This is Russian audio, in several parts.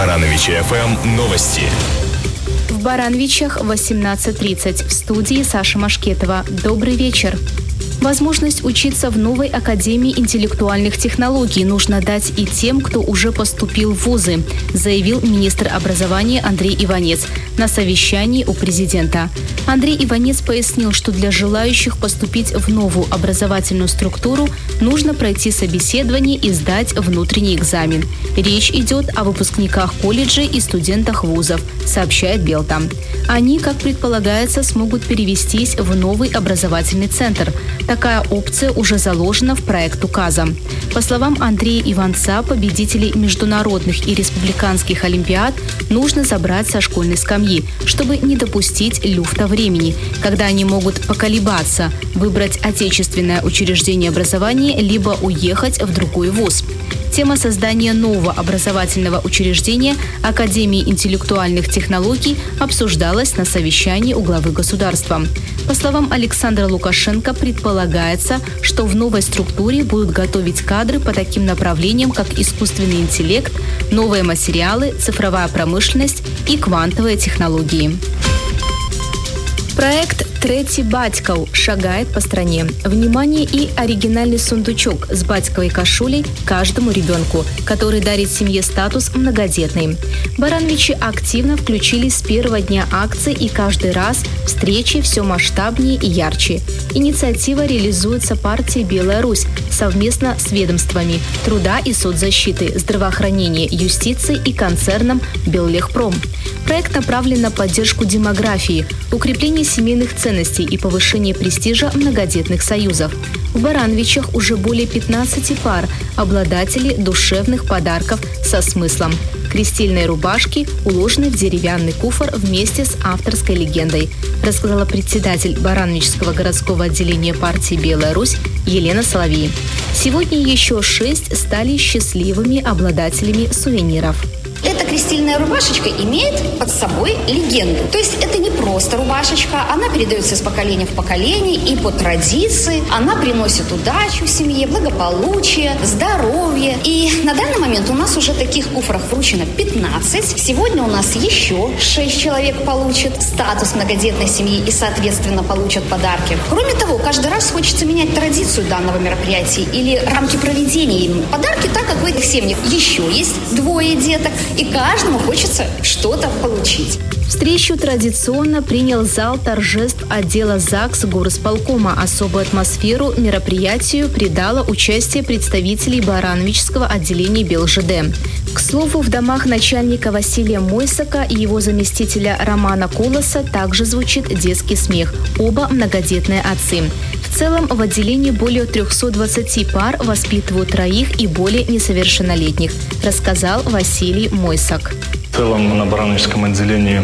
Барановичи ФМ новости. В Барановичах 18:30. В студии Саша Машкетова. Добрый вечер. Возможность учиться в новой Академии интеллектуальных технологий нужно дать и тем, кто уже поступил в вузы, заявил министр образования Андрей Иванец на совещании у президента. Андрей Иванец пояснил, что для желающих поступить в новую образовательную структуру нужно пройти собеседование и сдать внутренний экзамен. Речь идет о выпускниках колледжей и студентах вузов, сообщает Белта. Они, как предполагается, смогут перевестись в новый образовательный центр. Такая опция уже заложена в проект указа. По словам Андрея Иванца, победителей международных и республиканских олимпиад нужно забрать со школьной скамьи, чтобы не допустить люфта времени, когда они могут поколебаться, выбрать отечественное учреждение образования либо уехать в другой вуз. Тема создания нового образовательного учреждения Академии интеллектуальных технологий обсуждалась на совещании у главы государства. По словам Александра Лукашенко, предполагается, что в новой структуре будут готовить кадры по таким направлениям, как искусственный интеллект, новые материалы, цифровая промышленность и квантовые технологии. Проект «Третий батьков» шагает по стране. Внимание и оригинальный сундучок с батьковой кашулей каждому ребенку, который дарит семье статус многодетной. Барановичи активно включились с первого дня акции, и каждый раз встречи все масштабнее и ярче. Инициатива реализуется партией «Белая Русь» совместно с ведомствами труда и соцзащиты, здравоохранения, юстиции и концерном «Беллегпром». Проект направлен на поддержку демографии, укрепление семейных ценностей и повышение престижа многодетных союзов. В Барановичах уже более 15 пар обладателей душевных подарков со смыслом. Крестильные рубашки уложены в деревянный куфр вместе с авторской легендой, рассказала председатель Барановичского городского отделения партии «Белая Русь» Елена Соловей. Сегодня еще 6 стали счастливыми обладателями сувениров. Эта крестильная рубашечка имеет под собой легенду. То есть это не просто рубашечка, она передается из поколения в поколение, и по традиции она приносит удачу семье, благополучие, здоровье. И на данный момент у нас уже таких куфров вручено 15. Сегодня у нас еще 6 человек получат статус многодетной семьи и, соответственно, получат подарки. Кроме того, каждый раз хочется менять традицию данного мероприятия или рамки проведения им подарки, так как в этих семьях еще есть 2 деток, и каждому хочется что-то получить. Встречу традиционно принял зал торжеств отдела ЗАГС горосполкома. Особую атмосферу мероприятию придало участие представителей Барановичского отделения БелЖД. К слову, в домах начальника Василия Мойсака и его заместителя Романа Колоса также звучит детский смех. Оба многодетные отцы. В целом в отделении более 320 пар воспитывают 3 и более несовершеннолетних, рассказал Василий Мойсак. В целом на Барановичском отделении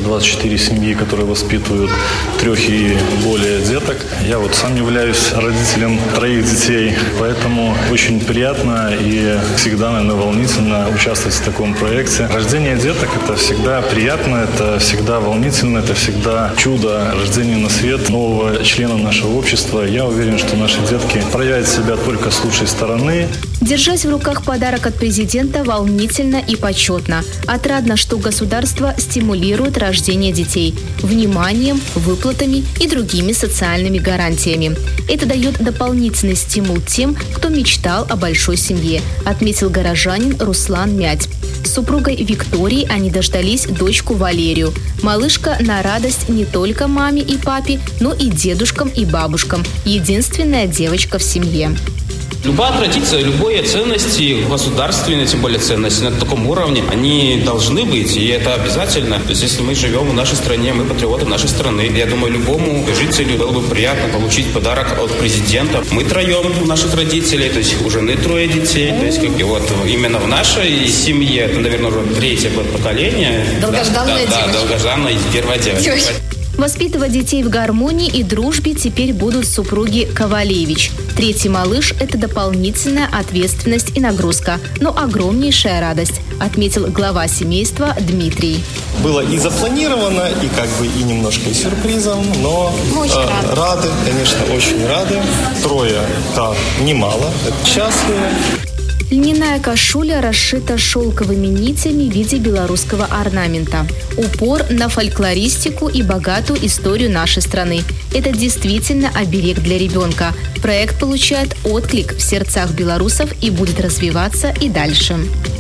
324 семьи, которые воспитывают 3 и более деток. Я сам являюсь родителем 3 детей, поэтому очень приятно и всегда, наверное, волнительно участвовать в таком проекте. Рождение деток – это всегда приятно, это всегда волнительно, это всегда чудо рождения на свет нового члена нашего общества. Я уверен, что наши детки проявят себя только с лучшей стороны. Держать в руках подарок от президента волнительно и почетно. Отрадно, что государство стимулирует рождение детей вниманием, выплатами и другими социальными гарантиями. Это дает дополнительный стимул тем, кто мечтал о большой семье, отметил горожанин Руслан Мять. С супругой Викторией они дождались дочку Валерию. Малышка на радость не только маме и папе, но и дедушкам и бабушкам. Единственная девочка в семье. Любая традиция, любые ценности государственные, тем более ценности на таком уровне, они должны быть, и это обязательно. То есть, если мы живем в нашей стране, мы патриоты нашей страны, я думаю, любому жителю было бы приятно получить подарок от президента. Мы 3 наших родителей, то есть у жены 3 детей, то есть именно в нашей семье, это, наверное, уже 3-е поколение. Долгожданная девочка. Да, долгожданная 1-я девочка. Воспитывать детей в гармонии и дружбе теперь будут супруги Ковалевич. 3-й малыш – это дополнительная ответственность и нагрузка, но огромнейшая радость, отметил глава семейства Дмитрий. Было и запланировано, и немножко и сюрпризом, но рады, конечно, очень рады. 3 – это немало, это счастливы. Льняная кашуля расшита шелковыми нитями в виде белорусского орнамента. Упор на фольклористику и богатую историю нашей страны. Это действительно оберег для ребенка. Проект получает отклик в сердцах белорусов и будет развиваться и дальше.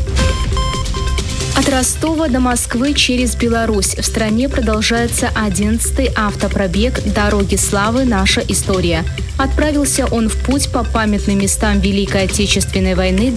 От Ростова до Москвы через Беларусь в стране продолжается 11-й автопробег «Дороги славы. Наша история». Отправился он в путь по памятным местам Великой Отечественной войны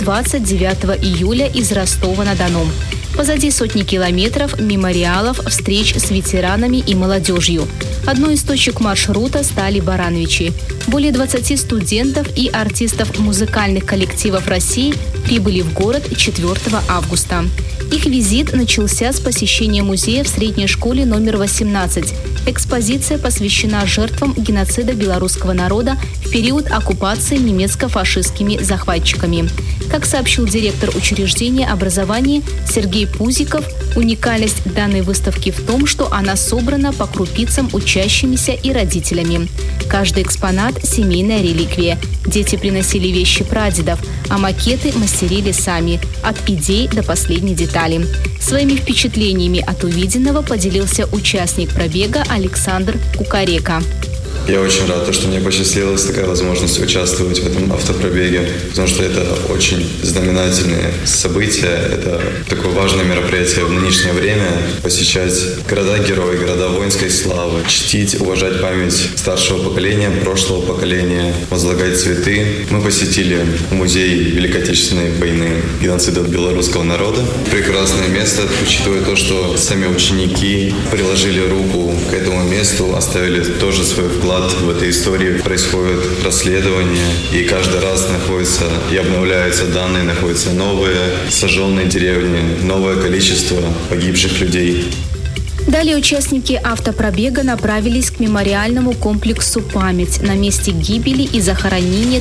29 июля из Ростова-на-Дону. Позади сотни километров мемориалов, встреч с ветеранами и молодежью. Одной из точек маршрута стали Барановичи. Более 20 студентов и артистов музыкальных коллективов России прибыли в город 4 августа. Их визит начался с посещения музея в средней школе номер 18. Экспозиция посвящена жертвам геноцида белорусского народа в период оккупации немецко-фашистскими захватчиками. Как сообщил директор учреждения образования Сергей Пузиков, уникальность данной выставки в том, что она собрана по крупицам учащимися и родителями. Каждый экспонат – семейная реликвия. Дети приносили вещи прадедов, а макеты мастерили сами, от идей до последней детали. Своими впечатлениями от увиденного поделился участник пробега Александр Кукарека. Я очень рад, что мне посчастливилась такая возможность участвовать в этом автопробеге, потому что это очень знаменательное событие, это такое важное мероприятие в нынешнее время. Посещать города-герои, города воинской славы, чтить, уважать память старшего поколения, прошлого поколения, возлагать цветы. Мы посетили музей Великой Отечественной войны, геноцида белорусского народа. Прекрасное место, учитывая то, что сами ученики приложили руку к этому месту, оставили тоже свой вклад в этой истории. Происходит расследование, и каждый раз находятся и обновляются данные, находятся новые сожженные деревни, новое количество погибших людей. Далее участники автопробега направились к мемориальному комплексу «Память» на месте гибели и захоронения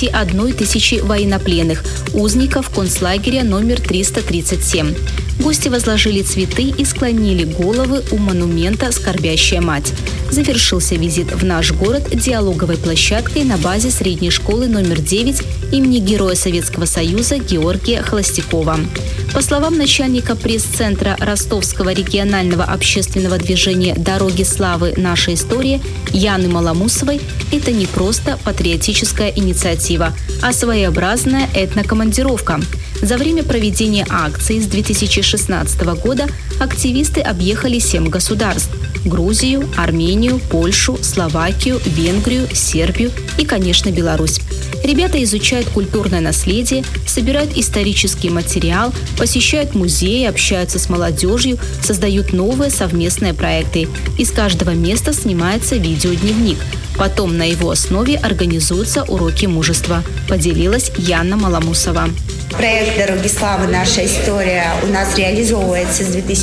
31 тысячи военнопленных, узников концлагеря номер 337. Гости возложили цветы и склонили головы у монумента «Скорбящая мать». Завершился визит в наш город диалоговой площадкой на базе средней школы номер 9 имени Героя Советского Союза Георгия Холостякова. По словам начальника пресс-центра Ростовского регионального общественного движения «Дороги славы. Наша история» Яны Маламусовой, это не просто патриотическая инициатива, а своеобразная этнокомандировка. За время проведения акции с 2016 года активисты объехали 7 государств – Грузию, Армению, Польшу, Словакию, Венгрию, Сербию и, конечно, Беларусь. Ребята изучают культурное наследие, собирают исторический материал, посещают музеи, общаются с молодежью, создают новые совместные проекты. Из каждого места снимается видеодневник. Потом на его основе организуются уроки мужества, поделилась Яна Маламусова. Проект «Дороги славы. Наша история» у нас реализовывается с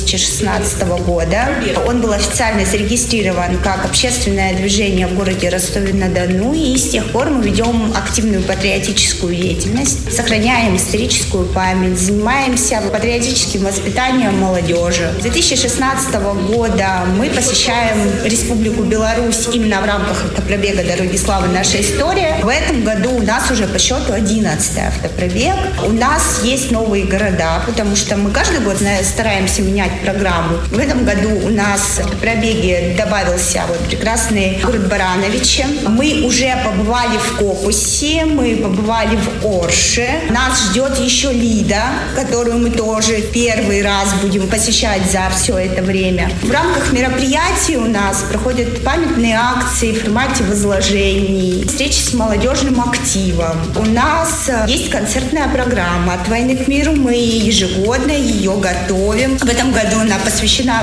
2016 года. Он был официально зарегистрирован как общественное движение в городе Ростове-на-Дону, и с тех пор мы ведем активную патриотическую деятельность, сохраняем историческую память, занимаемся патриотическим воспитанием молодежи. С 2016 года мы посещаем Республику Беларусь именно в рамках автопробега «Дороги славы. Наша история». В этом году у нас уже по счету 11-й автопробег. У нас есть новые города, потому что мы каждый год стараемся менять программу. В этом году у нас в пробеге добавился прекрасный город Барановичи. Мы уже побывали в Копусе, мы побывали в Орше. Нас ждет еще Лида, которую мы тоже первый раз будем посещать за все это время. В рамках мероприятий у нас проходят памятные акции в формате возложений, встречи с молодежным активом. У нас есть концертная программа «От войны к миру». Мы ежегодно ее готовим. В этом году она посвящена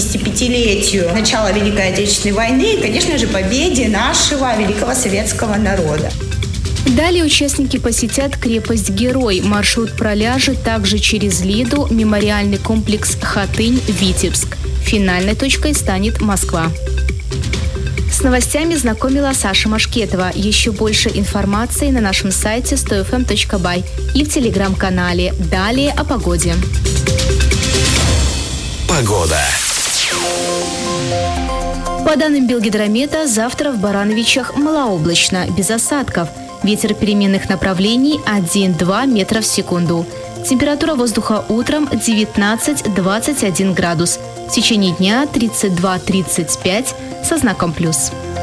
85-летию начала Великой Отечественной войны и, конечно же, победе нашего великого советского народа. Далее участники посетят крепость Герой. Маршрут проляжет также через Лиду, мемориальный комплекс Хатынь, Витебск. Финальной точкой станет Москва. С новостями знакомила Саша Машкетова. Еще больше информации на нашем сайте 100fm.by и в телеграм-канале. Далее о погоде. Погода. По данным Белгидромета, завтра в Барановичах малооблачно, без осадков. Ветер переменных направлений 1-2 метра в секунду. Температура воздуха утром 19-21 градус. В течение дня 32-35 со знаком плюс.